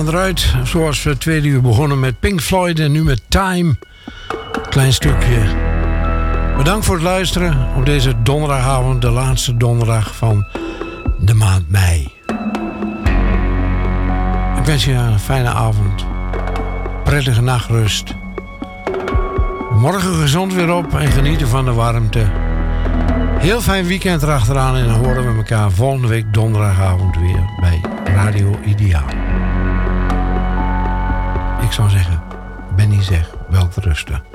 gaan eruit. Zoals we het tweede uur begonnen met Pink Floyd en nu met Time. Klein stukje. Bedankt voor het luisteren op deze donderdagavond. De laatste donderdag van de maand mei. Ik wens je een fijne avond. Prettige nachtrust. Morgen gezond weer op en genieten van de warmte. Heel fijn weekend erachteraan en dan horen we elkaar volgende week donderdagavond weer bij Radio Ideaal. Ik zou zeggen, Benny zegt, wel te rusten.